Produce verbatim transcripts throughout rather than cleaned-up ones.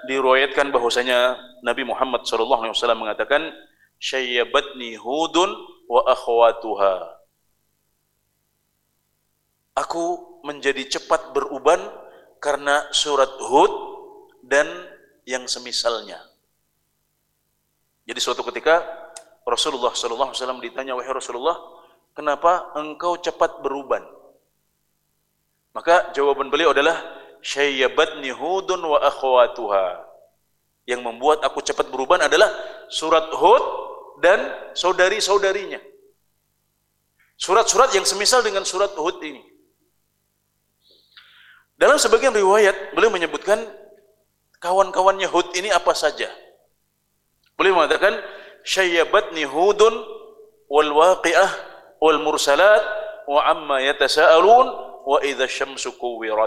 diriwayatkan bahwasanya Nabi Muhammad sallallahu alaihi wasallam mengatakan, "Syayyabatni Hudun wa akhwatuha." Aku menjadi cepat beruban karena surat Hud dan yang semisalnya. Jadi suatu ketika Rasulullah sallallahu alaihi wasallam ditanya, "Wahai Rasulullah, kenapa engkau cepat beruban?" Maka jawaban beliau adalah, "Syayyabatni Hudun wa akhwatuha." Yang membuat aku cepat beruban adalah surat Hud dan saudari-saudarinya. Surat-surat yang semisal dengan surat Hud ini. Dalam sebagian riwayat, beliau menyebutkan kawan-kawannya Hud ini apa saja. Beliau mengatakan, "Syayyabatni Hudun wal waqi'ah wal mursalat wa amma yatasaalun wa idza syamsu kuwirat."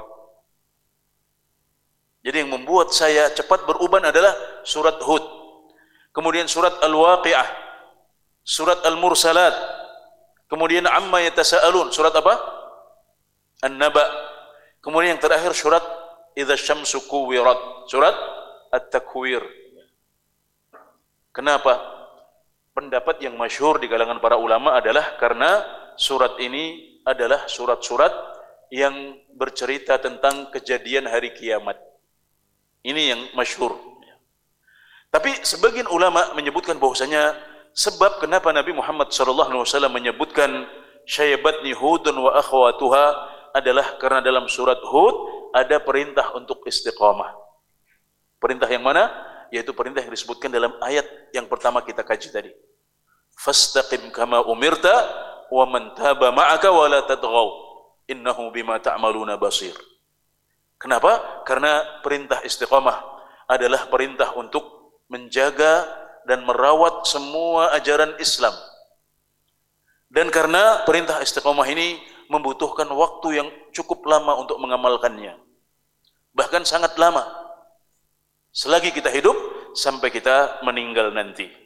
Jadi yang membuat saya cepat beruban adalah surat Hud, kemudian surat Al-Waqi'ah, surat Al-Mursalat, kemudian amma yatasaalun, surat apa? An-Naba. Kemudian yang terakhir surat idza syamsu kuwirat, surat At-Takwir. Kenapa? Pendapat yang masyhur di kalangan para ulama adalah karena surat ini adalah surat-surat yang bercerita tentang kejadian hari kiamat. Ini yang masyhur. Tapi sebagian ulama menyebutkan bahwasanya sebab kenapa Nabi Muhammad sallallahu alaihi wasallam menyebutkan syayyabatni Hudun wa akhwatuha adalah karena dalam surat Hud ada perintah untuk istiqamah. Perintah yang mana? Yaitu perintah yang disebutkan dalam ayat yang pertama kita kaji tadi. Fastaqim kama umirta wa man taba ma'aka wa la tadghaw innahu bima ta'maluna basir. Kenapa? Karena perintah istiqamah adalah perintah untuk menjaga dan merawat semua ajaran Islam. Dan karena perintah istiqamah ini membutuhkan waktu yang cukup lama untuk mengamalkannya. Bahkan sangat lama. Selagi kita hidup sampai kita meninggal nanti.